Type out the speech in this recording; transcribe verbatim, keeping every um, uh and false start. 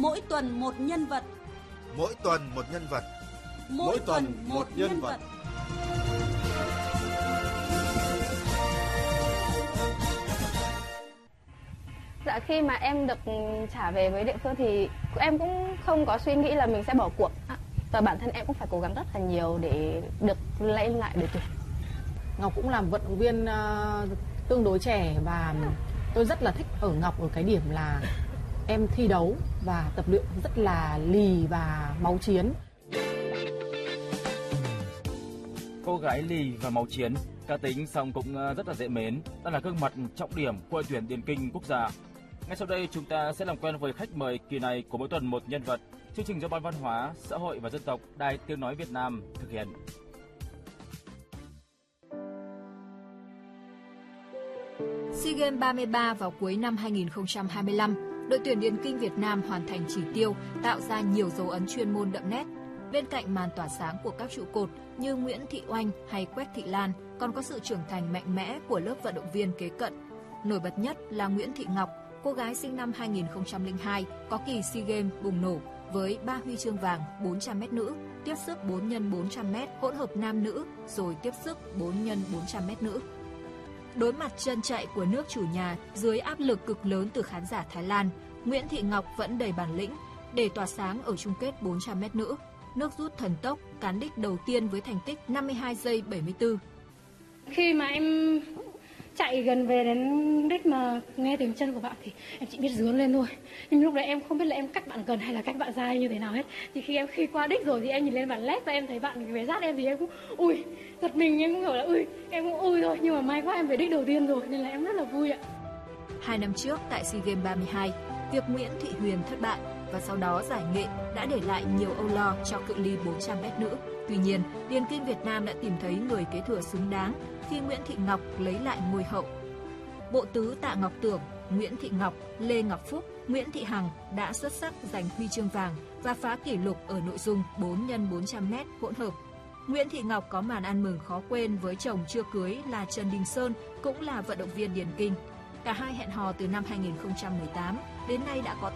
Mỗi tuần một nhân vật. Mỗi tuần một nhân vật. Mỗi, Mỗi tuần một, một nhân vật. vật. Dạ, khi mà em được trả về với địa phương thì em cũng không có suy nghĩ là mình sẽ bỏ cuộc. Và bản thân em cũng phải cố gắng rất là nhiều để được lên lại đội tuyển. Ngọc cũng làm vận động viên uh, tương đối trẻ và tôi rất là thích ở Ngọc ở cái điểm là em thi đấu và tập luyện rất là lì và máu chiến. Cô gái lì và máu chiến, cá tính song cũng rất là dễ mến. Đó là gương mặt trọng điểm của đội tuyển điền kinh quốc gia. Ngay sau đây chúng ta sẽ làm quen với khách mời kỳ này của Mỗi tuần một nhân vật. Chương trình do Ban Văn hóa, Xã hội và Dân tộc Đài Tiếng nói Việt Nam thực hiện. SEA Games ba mươi ba vào cuối năm hai nghìn không trăm hai mươi lăm, đội tuyển điền kinh Việt Nam hoàn thành chỉ tiêu, tạo ra nhiều dấu ấn chuyên môn đậm nét. Bên cạnh màn tỏa sáng của các trụ cột như Nguyễn Thị Oanh hay Quách Thị Lan, còn có sự trưởng thành mạnh mẽ của lớp vận động viên kế cận. Nổi bật nhất là Nguyễn Thị Ngọc, cô gái sinh năm hai nghìn không trăm lẻ hai, có kỳ SEA Games bùng nổ với ba huy chương vàng bốn trăm mét nữ, tiếp sức bốn nhân bốn trăm mét hỗn hợp nam nữ, rồi tiếp sức bốn nhân bốn trăm mét nữ. Đối mặt chân chạy của nước chủ nhà dưới áp lực cực lớn từ khán giả Thái Lan, Nguyễn Thị Ngọc vẫn đầy bản lĩnh để tỏa sáng ở chung kết bốn trăm mét nữ. Nước rút thần tốc cán đích đầu tiên với thành tích năm mươi hai giây bảy mươi tư. Khi mà em chạy gần về đến đích mà nghe tiếng chân của bạn thì em chỉ biết rướn lên thôi. Nhưng lúc đấy em không biết là em cách bạn gần hay là cách bạn xa như thế nào hết. Thì khi em khi qua đích rồi thì em nhìn lên bản led và em thấy bạn về sát em thì em cũng ui, giật mình, em cũng hiểu là ui, em cũng ui thôi. Nhưng mà may quá em về đích đầu tiên rồi nên là em rất là vui ạ. Hai năm trước tại SEA Games ba mươi hai, việc Nguyễn Thị Huyền thất bại và sau đó giải nghệ đã để lại nhiều âu lo cho cự ly bốn trăm mét nữ. Tuy nhiên, điền kinh Việt Nam đã tìm thấy người kế thừa xứng đáng khi Nguyễn Thị Ngọc lấy lại ngôi hậu. Bộ tứ Tạ Ngọc Tưởng, Nguyễn Thị Ngọc, Lê Ngọc Phúc, Nguyễn Thị Hằng đã xuất sắc giành huy chương vàng và phá kỷ lục ở nội dung bốn nhân bốn trăm mét hỗn hợp. Nguyễn Thị Ngọc có màn ăn mừng khó quên với chồng chưa cưới là Trần Đình Sơn, cũng là vận động viên điền kinh. Cả hai hẹn hò từ năm hai nghìn không trăm mười tám, đến nay đã có